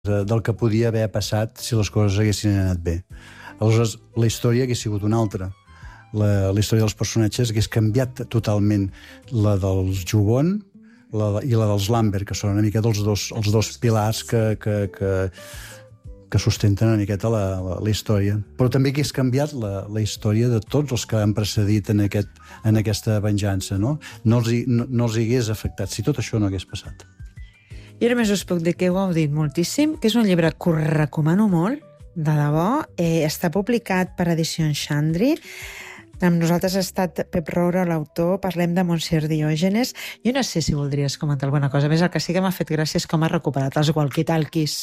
del que podia haver passat si les coses haguessin anat bé. Aleshores, la història hagués sigut una altra. La història dels personatges hagués canviat totalment, la dels Jubon i la dels Lambert, que són una miqueta els dos pilars que sustenten una miqueta la història. Però també hagués canviat la història de tots els que han precedit en aquesta venjança, no? No els hagués afectat si tot això no hagués passat. Jo només us puc dir que ho heu dit moltíssim, que és un llibre que us recomano molt, de debò. Està publicat per Edicions Xandri. Amb nosaltres ha estat Pep Roura, l'autor. Parlem de Montse Diògenes. Jo no sé si voldries comentar alguna cosa. A més, el que sí que m'ha fet gràcia és com ha recuperat els walkie-talkies.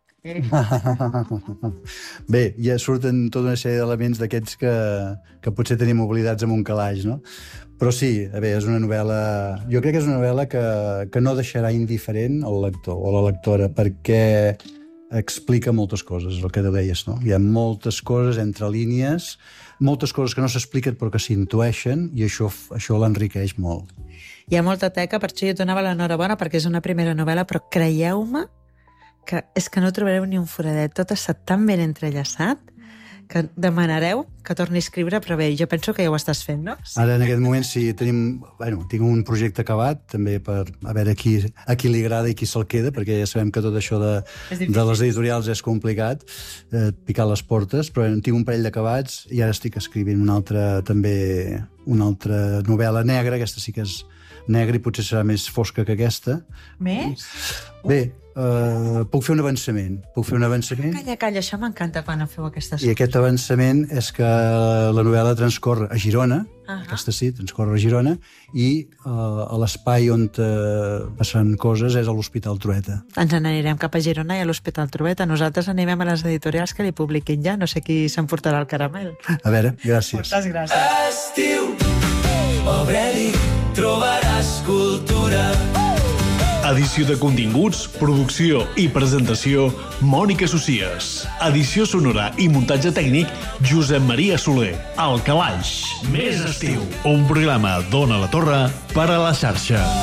Bé, ja surten tota una sèrie d'elements d'aquests que potser tenim oblidats en un calaix, no? Però sí, és una novel·la... Jo crec que és una novel·la que no deixarà indiferent el lector o la lectora, perquè explica moltes coses, el que deies, no? Hi ha moltes coses entre línies, moltes coses que no s'expliquen però que s'intueixen, i això l'enriqueix molt. Hi ha molta teca, per això jo donava l'enhorabona, perquè és una primera novel·la, però creieu-me que és que no trobareu ni un foradet. Tot està tan ben entrellaçat que demanareu que torni a escriure, però bé, jo penso que ja ho estàs fent, no? Sí. Ara, en aquest moment, sí, tinc un projecte acabat, també per a veure a qui li agrada i qui se'l queda, perquè ja sabem que tot això de les editorials és complicat, picar les portes, però tinc un parell d'acabats i ara estic escrivint una altra novel·la negra, aquesta sí que és negra i potser serà més fosca que aquesta. Més? Bé, puc fer un avançament. Calla, això m'encanta quan feu aquestes coses. I aquest avançament és que la novel·la transcorre a Girona, aquesta sí, transcorre a Girona, i l'espai on passen coses és a l'Hospital Trueta. Ens n'anirem cap a Girona i a l'Hospital Trueta. Nosaltres anirem a les editorials que li publiquin ja. No sé qui s'emportarà el caramel. A veure, gràcies. Moltes gràcies. Estiu, Aureli, trobaràs cultura. Edició de continguts, producció i presentació, Mònica Socies. Edició sonora i muntatge tècnic, Josep Maria Soler. El Calaix. Més estiu. Un programa d'Ona la Torre per a la xarxa.